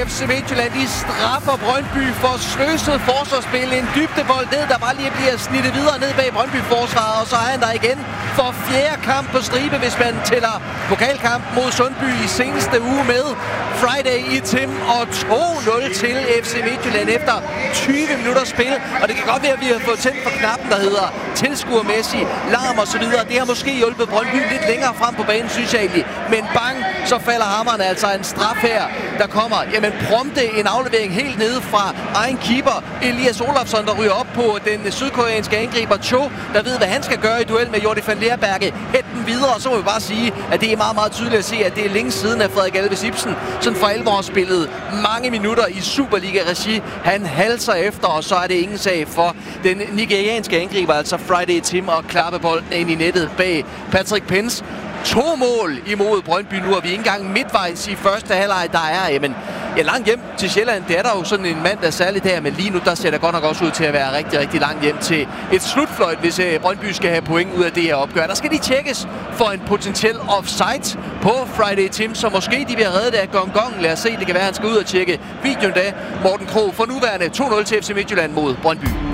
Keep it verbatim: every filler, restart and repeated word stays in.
F C Midtjylland. De straffer Brøndby for sløset forsvarsspil. En dybdebold ned, der bare lige bliver snittet videre ned bag Brøndby-forsvaret. Og så er han der igen for fjerde kamp på stribe, hvis man tæller pokalkamp mod Sundby i seneste uge med. Friday i Tim og to nul til F C Midtjylland efter tyve minutter spil. Og det kan godt være, at vi har fået tændt på knappen, der hedder tilskuermæssig, larm og så videre. Det har måske hjulpet Brøndby lidt længere frem på banen, synes jeg egentlig. Men bang, så falder hammeren, altså en straf her, der kommer. Jamen prompte en aflevering helt nede fra egen keeper, Elias Olafsson, der ryger op på den sydkoreanske angriber Cho, der ved, hvad han skal gøre i duel med Jordi van Leerberge. Hæt den videre, og så må vi bare sige, at det er meget, meget tydeligt at se, at det er længe siden, at Frederik Alves Ibsen sådan for alvor har spillet mange minutter i Superliga-regi. Han halser efter, og så er det ingen sag for den nigerianske angriber, altså Friday Tim, og klappe bolden ind i nettet bag Patrick Pence. To mål imod Brøndby nu, og vi er ikke engang midtvejs i første halvleg. Der er, jamen, ja, langt hjem til Sjælland. Det er der jo sådan en mand, der er særligt her, men lige nu, der ser det godt nok også ud til at være rigtig, rigtig langt hjem til et slutfløjt, hvis uh, Brøndby skal have point ud af det her opgør. Der skal de tjekkes for en potentiel offside på Friday Tim, så måske de bliver reddet af Gong Gong. Lad os se, det kan være, at han skal ud og tjekke videoen da. Morten Krog for nuværende to nul til F C Midtjylland mod Brøndby.